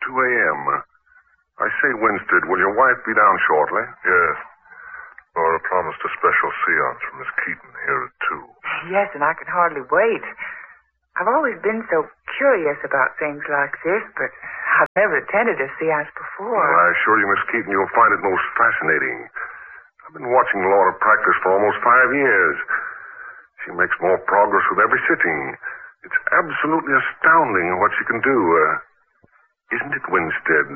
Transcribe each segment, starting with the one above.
2 a.m. I say, Winstead, will your wife be down shortly? Yes. Laura promised a special seance from Miss Keaton here at 2. Yes, and I can hardly wait. I've always been so curious about things like this, but I've never attended a seance before. Well, I assure you, Miss Keaton, you'll find it most fascinating. I've been watching Laura practice for almost 5 years. She makes more progress with every sitting. It's absolutely astounding what she can do. Isn't it, Winstead?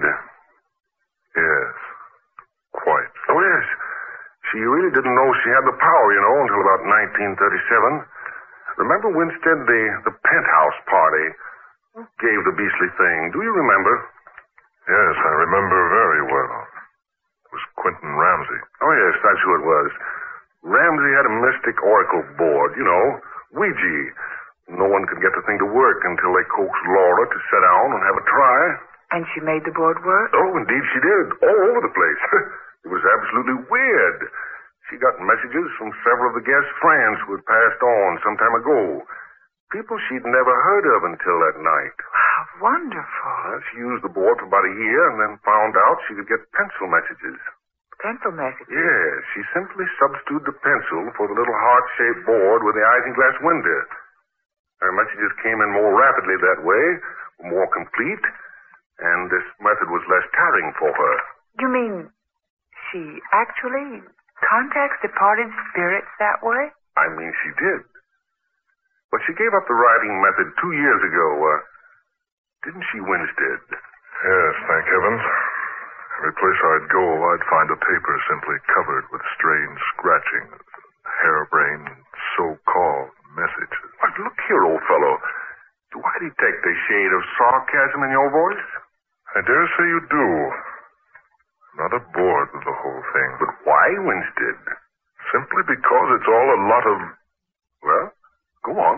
Yes. Quite. Oh, yes. She really didn't know she had the power, until about 1937. Remember, Winstead, the penthouse party? Who gave the beastly thing? Do you remember? Yes, I remember very well. It was Quentin Ramsey. Oh, yes, that's who it was. Ramsey had a mystic oracle board, Ouija. No one could get the thing to work until they coaxed Laura to sit down and have a try. And she made the board work? Oh, indeed she did. All over the place. It was absolutely weird. She got messages from several of the guests' friends who had passed on some time ago. People she'd never heard of until that night. How wonderful. She used the board for about a year and then found out she could get pencil messages. Pencil messages? Yes, she simply substituted the pencil for the little heart-shaped board with the isinglass window. Her messages came in more rapidly that way, more complete, and this method was less tiring for her. You mean she actually contacts departed spirits that way? I mean, she did. But she gave up the writing method 2 years ago. Didn't she, Winstead? Yes, thank heavens. Every place I'd go, I'd find a paper simply covered with strange scratching, harebrained, so-called messages. But look here, old fellow. Do I detect a shade of sarcasm in your voice? I dare say you do. I'm not aboard with the whole thing. But why, Winstead? Simply because it's all a lot of... Well, go on.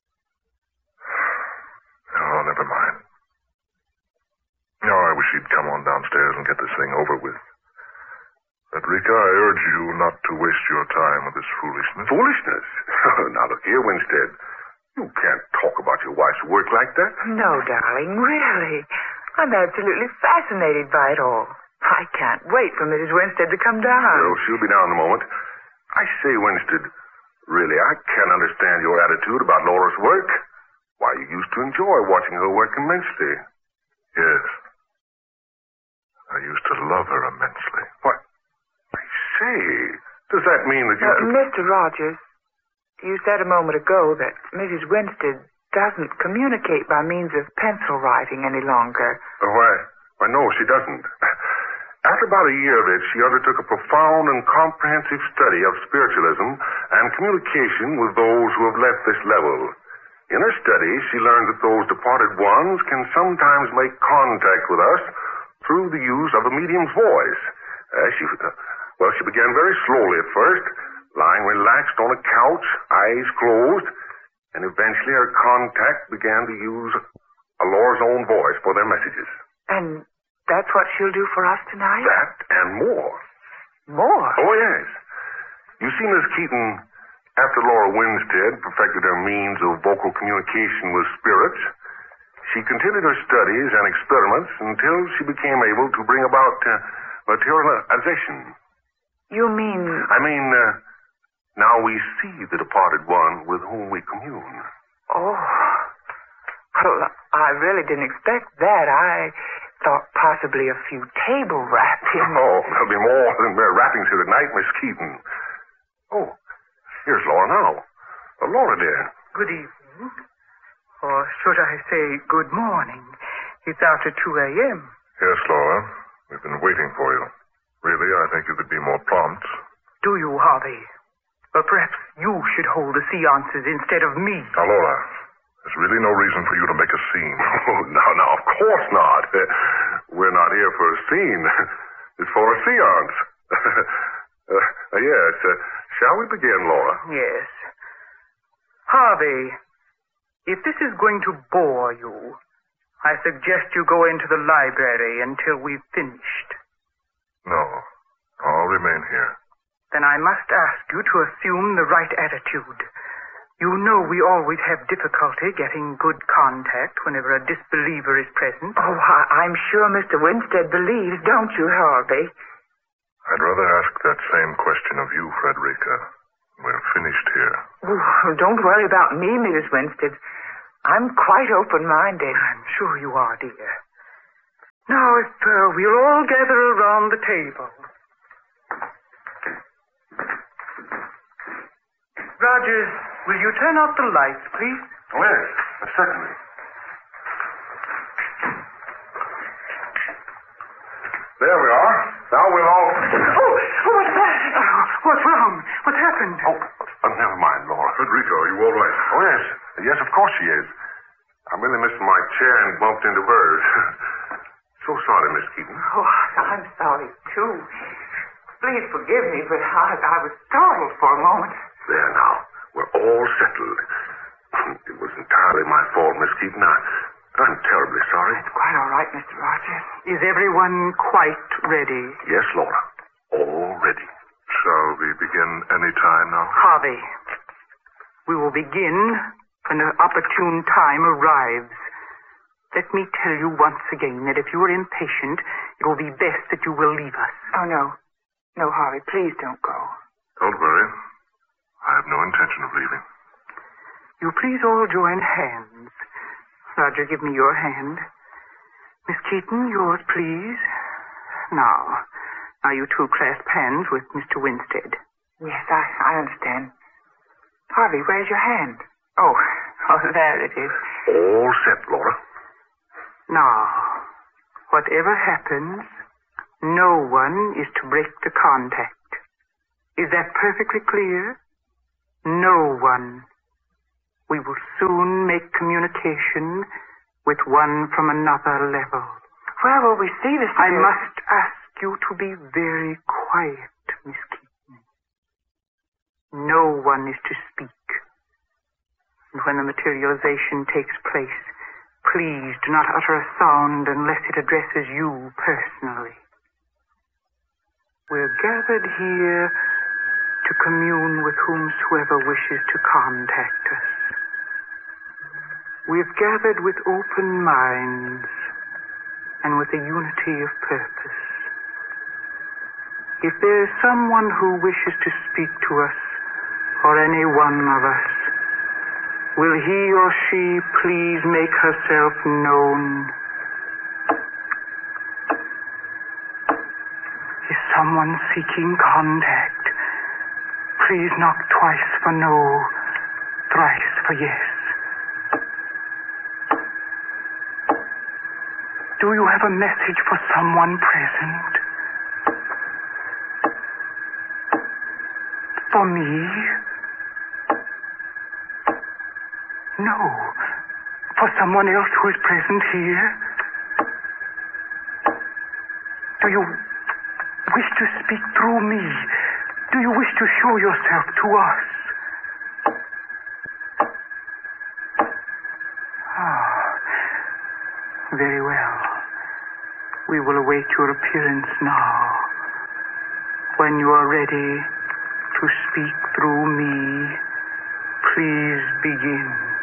Oh, never mind. I wish you'd come on downstairs and get this thing over with. Frederica, I urge you not to waste your time with this foolishness. Foolishness? Now, look here, Winstead. You can't talk about your wife's work like that. No, darling, really. I'm absolutely fascinated by it all. I can't wait for Mrs. Winstead to come down. Well, she'll be down in a moment. I say, Winstead, really, I can't understand your attitude about Laura's work. Why, you used to enjoy watching her work immensely. Yes. I used to love her immensely. What? I say, does that mean that you... Mr. Rogers, you said a moment ago that Mrs. Winstead doesn't communicate by means of pencil writing any longer. Why, no, she doesn't. After about a year of it, she undertook a profound and comprehensive study of spiritualism and communication with those who have left this level. In her study, she learned that those departed ones can sometimes make contact with us through the use of a medium's voice. She began very slowly at first, lying relaxed on a couch, eyes closed, and eventually her contact began to use Laura's own voice for their messages. And that's what she'll do for us tonight? That and more. More? Oh, yes. You see, Miss Keaton, after Laura Winstead perfected her means of vocal communication with spirits, she continued her studies and experiments until she became able to bring about materialization. You mean... I mean, now we see the departed one with whom we commune. Oh. Well, I really didn't expect that. I thought possibly a few table wrappings. Oh, there'll be more than mere wrappings here tonight, Miss Keaton. Oh, here's Laura now. Laura, dear. Good evening. Or should I say good morning? It's after 2 a.m. Yes, Laura. We've been waiting for you. Really, I think you could be more prompt. Do you, Harvey? Or perhaps you should hold the seances instead of me. Now, Laura, there's really no reason for you to make a scene. Oh, no, of course not. We're not here for a scene. It's for a seance. Yes. Shall we begin, Laura? Yes. Harvey, if this is going to bore you, I suggest you go into the library until we've finished. No, I'll remain here. Then I must ask you to assume the right attitude. You know we always have difficulty getting good contact whenever a disbeliever is present. Oh, I'm sure Mr. Winstead believes, don't you, Harvey? I'd rather ask that same question of you, Frederica. We're finished here. Oh, don't worry about me, Mrs. Winstead. I'm quite open-minded. I'm sure you are, dear. Now, if we'll all gather around the table. Rogers, will you turn off the lights, please? Oh, yes, certainly. There we are. Now we'll all... Oh, what's that? What's wrong? What's happened? Oh, never mind, Laura. Frederica, are you all right? Oh, yes. Yes, of course she is. I merely missed my chair and bumped into hers. So sorry, Miss Keaton. Oh, I'm sorry, too. Please forgive me, but I was startled for a moment. There now. We're all settled. It was entirely my fault, Miss Keaton. I'm terribly sorry. It's quite all right, Mr. Rogers. Is everyone quite ready? Yes, Laura. All ready. Shall we begin any time now? Harvey, we will begin when the opportune time arrives. Let me tell you once again that if you are impatient, it will be best that you will leave us. Oh, no. No, Harvey, please don't go. Don't worry. I have no intention of leaving. You please all join hands. Roger, give me your hand. Miss Keaton, yours, please. Now you two clasp hands with Mr. Winstead. Yes, I understand. Harvey, where's your hand? Oh, there it is. All set, Laura. Now, whatever happens, no one is to break the contact. Is that perfectly clear? No one. We will soon make communication with one from another level. Where will we see this? I must ask you to be very quiet, Miss Keaton. No one is to speak. And when the materialization takes place, please do not utter a sound unless it addresses you personally. We're gathered here to commune with whomsoever wishes to contact us. We've gathered with open minds and with a unity of purpose. If there is someone who wishes to speak to us, or any one of us, will he or she please make herself known? Is someone seeking contact? Please knock twice for no, thrice for yes. Do you have a message for someone present? For me? No. For someone else who is present here? Do you wish to speak through me? Do you wish to show yourself to us? Very well. We will await your appearance now. When you are ready to speak through me, please begin.